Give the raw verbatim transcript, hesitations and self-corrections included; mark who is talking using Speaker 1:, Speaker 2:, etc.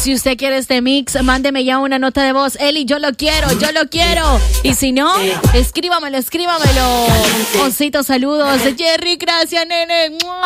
Speaker 1: Si usted quiere este mix, mándeme ya una nota de voz. Eli, yo lo quiero, yo lo quiero. Y si no, escríbamelo, escríbamelo. Osito, saludos. Jerry, gracias, nene.